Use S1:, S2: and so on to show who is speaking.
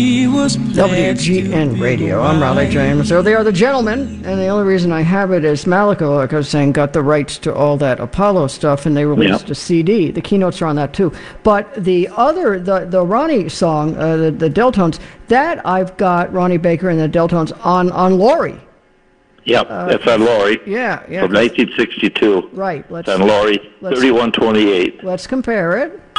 S1: WGN Radio. I'm Raleigh James. So they are the gentlemen, and the only reason I have it is Malika, like I was saying, got the rights to all that Apollo stuff, and they released a CD. The keynotes are on that too. But the other, the Ronnie song, the Deltones, that I've got Ronnie Baker and the Deltones on Laurie.
S2: Yep, that's on Laurie.
S1: Yeah.
S2: From 1962.
S1: Right.
S2: It's on Laurie, 3128.
S1: Let's compare it.